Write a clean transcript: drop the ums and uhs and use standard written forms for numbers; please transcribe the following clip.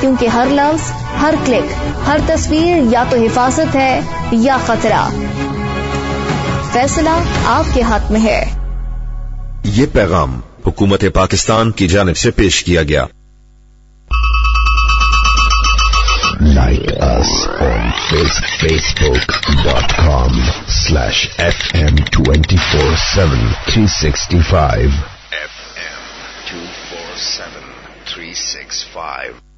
क्योंकि हर लफ्ज, हर क्लिक, हर तस्वीर या तो हिफाजत है या खतरा। फैसला आपके हाथ में है। ये पैगाम हुकूमत पाकिस्तान की जानिब से पेश किया गया। Like us on facebook.com/FM247 365 FM 247 365